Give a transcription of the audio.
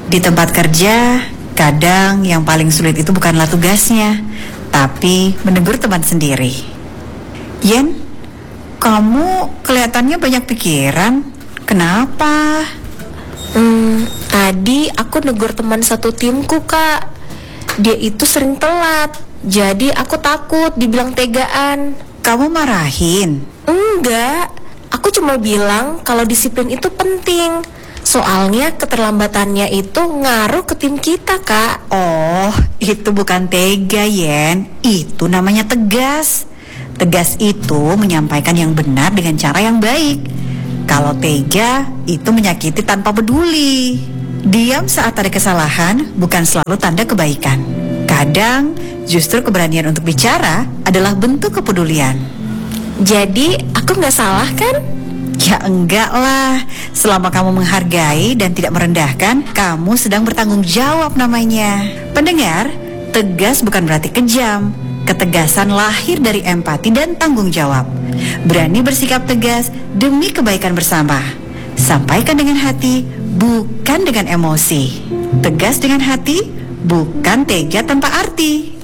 Di tempat kerja, kadang yang paling sulit itu bukanlah tugasnya, tapi menegur teman sendiri. Yen, kamu kelihatannya banyak pikiran. Kenapa? Tadi aku negur teman satu timku, Kak. Dia itu sering telat, jadi aku takut dibilang tegaan. Kamu marahin? Enggak, aku cuma bilang kalau disiplin itu penting. Soalnya keterlambatannya itu ngaruh ke tim kita, Kak. Oh, itu bukan tega, Yen. Itu namanya tegas. Tegas itu menyampaikan yang benar dengan cara yang baik. Kalau tega, itu menyakiti tanpa peduli. Diam saat ada kesalahan bukan selalu tanda kebaikan. Kadang, justru keberanian untuk bicara adalah bentuk kepedulian. Jadi, aku nggak salah kan? Ya enggak lah. Selama kamu menghargai dan tidak merendahkan, kamu sedang bertanggung jawab namanya. Pendengar, tegas bukan berarti kejam. Ketegasan lahir dari empati dan tanggung jawab. Berani bersikap tegas demi kebaikan bersama. Sampaikan dengan hati, bukan dengan emosi. Tegas dengan hati, bukan tega tanpa arti.